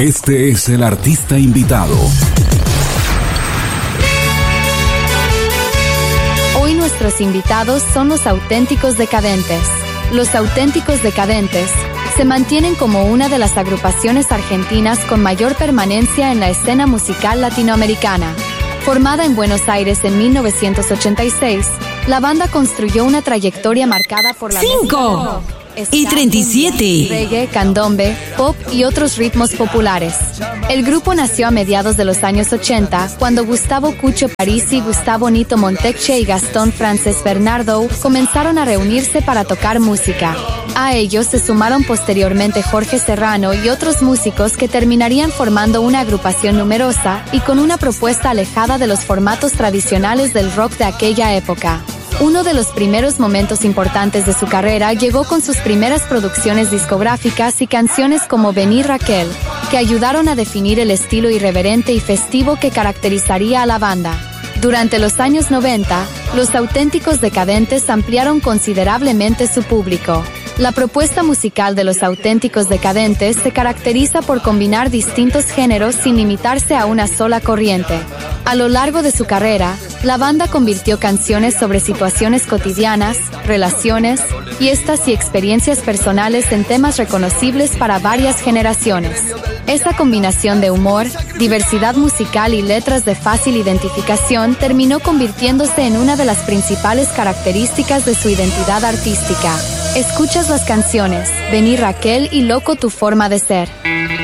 Este es el artista invitado. Hoy nuestros invitados son los Auténticos Decadentes. Los Auténticos Decadentes se mantienen como una de las agrupaciones argentinas con mayor permanencia en la escena musical latinoamericana. Formada en Buenos Aires en 1986, la banda construyó una trayectoria marcada por la 5 y 37, reggae, candombe, pop y otros ritmos populares. El grupo nació a mediados de los años 80, cuando Gustavo Cucho Parisi, Gustavo Nito Montecche y Gastón Frances Bernardo comenzaron a reunirse para tocar música. A ellos se sumaron posteriormente Jorge Serrano y otros músicos que terminarían formando una agrupación numerosa y con una propuesta alejada de los formatos tradicionales del rock de aquella época. Uno de los primeros momentos importantes de su carrera llegó con sus primeras producciones discográficas y canciones como Vení Raquel, que ayudaron a definir el estilo irreverente y festivo que caracterizaría a la banda. Durante los años 90, los Auténticos Decadentes ampliaron considerablemente su público. La propuesta musical de los Auténticos Decadentes se caracteriza por combinar distintos géneros sin limitarse a una sola corriente. A lo largo de su carrera, la banda convirtió canciones sobre situaciones cotidianas, relaciones, fiestas y experiencias personales en temas reconocibles para varias generaciones. Esta combinación de humor, diversidad musical y letras de fácil identificación terminó convirtiéndose en una de las principales características de su identidad artística. Escuchas las canciones Vení Raquel y Loco tu forma de ser.